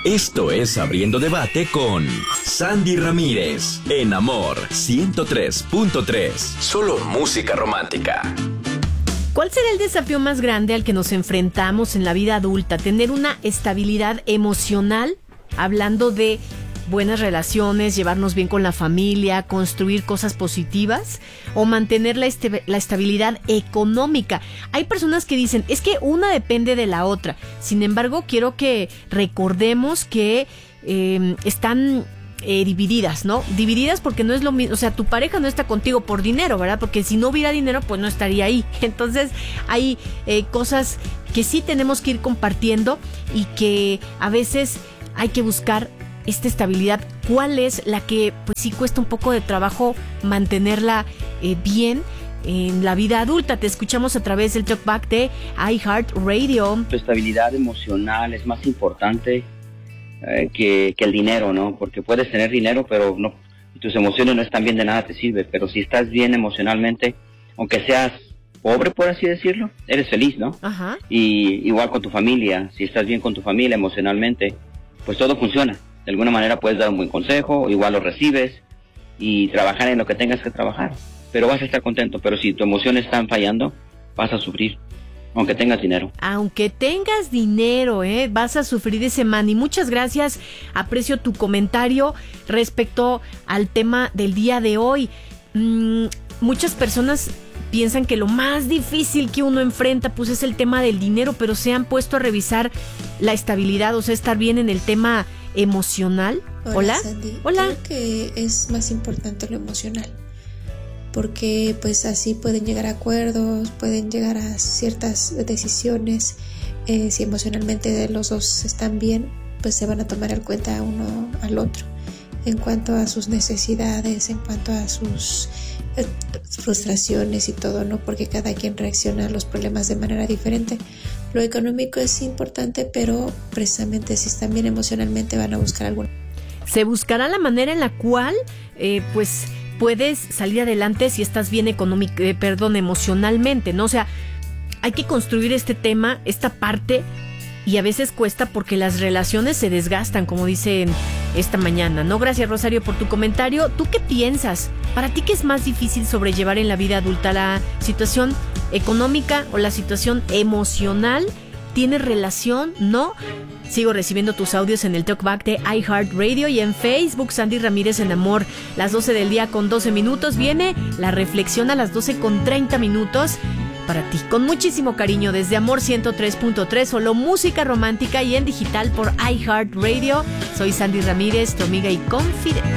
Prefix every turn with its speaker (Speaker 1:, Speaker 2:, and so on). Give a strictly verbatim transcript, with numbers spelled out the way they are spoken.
Speaker 1: Esto es Abriendo Debate con Sandy Ramírez, en Amor ciento tres punto tres. Solo música romántica.
Speaker 2: ¿Cuál será el desafío más grande al que nos enfrentamos en la vida adulta? ¿Tener una estabilidad emocional? Hablando de buenas relaciones, llevarnos bien con la familia, construir cosas positivas, o mantener la, este, la estabilidad económica. Hay personas que dicen, es que una depende de la otra. Sin embargo, quiero que recordemos que eh, están eh, divididas, ¿no? Divididas porque no es lo mismo, o sea, tu pareja no está contigo por dinero, ¿verdad? Porque si no hubiera dinero, pues no estaría ahí. Entonces, hay eh, cosas que sí tenemos que ir compartiendo y que a veces hay que buscar esta estabilidad. ¿Cuál es la que pues sí cuesta un poco de trabajo mantenerla eh, bien en la vida adulta? Te escuchamos a través del Talkback de iHeartRadio.
Speaker 3: Tu estabilidad emocional es más importante eh, que, que el dinero, ¿no? Porque puedes tener dinero, pero no, tus emociones no están bien, de nada te sirve. Pero si estás bien emocionalmente, aunque seas pobre, por así decirlo, eres feliz, ¿no?
Speaker 2: Ajá.
Speaker 3: Y igual con tu familia, si estás bien con tu familia emocionalmente, pues todo funciona. De alguna manera puedes dar un buen consejo, igual lo recibes y trabajar en lo que tengas que trabajar. Pero vas a estar contento. Pero si tus emociones están fallando, vas a sufrir, aunque tengas dinero.
Speaker 2: Aunque tengas dinero, ¿eh? Vas a sufrir ese man. Y muchas gracias, aprecio tu comentario respecto al tema del día de hoy. Mm, muchas personas piensan que lo más difícil que uno enfrenta pues es el tema del dinero, pero se han puesto a revisar la estabilidad, o sea, estar bien en el tema emocional.
Speaker 4: Hola,
Speaker 2: Hola.
Speaker 4: Sandy.
Speaker 2: Hola.
Speaker 4: Creo que es más importante lo emocional, porque pues así pueden llegar a acuerdos, pueden llegar a ciertas decisiones. Eh, si emocionalmente los dos están bien, pues se van a tomar en cuenta uno al otro en cuanto a sus necesidades, en cuanto a sus eh, frustraciones y todo, ¿no? Porque cada quien reacciona a los problemas de manera diferente. Lo económico es importante, pero precisamente si están bien emocionalmente van a buscar alguna.
Speaker 2: Se buscará la manera en la cual eh, pues puedes salir adelante si estás bien económico, eh, perdón, emocionalmente, ¿no? O sea, hay que construir este tema, esta parte, y a veces cuesta porque las relaciones se desgastan, como dicen esta mañana, ¿no? Gracias, Rosario, por tu comentario. ¿Tú qué piensas? ¿Para ti qué es más difícil sobrellevar en la vida adulta? ¿La situación económica o la situación emocional? ¿Tiene relación? ¿No? Sigo recibiendo tus audios en el Talkback de iHeartRadio y en Facebook, Sandy Ramírez en Amor. Las doce del día con doce minutos. Viene la reflexión a las doce con treinta minutos. Para ti, con muchísimo cariño, desde Amor ciento tres punto tres, solo música romántica y en digital por iHeartRadio. Soy Sandy Ramírez, tu amiga y confidente.